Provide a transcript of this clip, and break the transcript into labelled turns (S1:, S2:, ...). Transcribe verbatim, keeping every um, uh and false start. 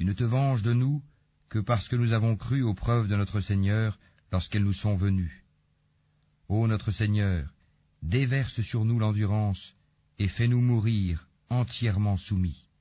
S1: Tu ne te venges de nous que parce que nous avons cru aux preuves de notre Seigneur lorsqu'elles nous sont venues. Ô notre Seigneur, déverse sur nous l'endurance et fais-nous mourir entièrement soumis.